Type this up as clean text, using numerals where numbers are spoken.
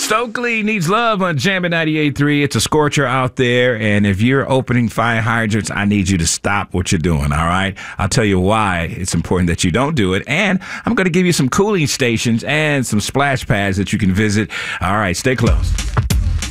Stokely needs love on Jammin' 98.3. It's a scorcher out there, and if you're opening fire hydrants, I need you to stop what you're doing, all right? I'll tell you why it's important that you don't do it, and I'm going to give you some cooling stations and some splash pads that you can visit. All right, stay close.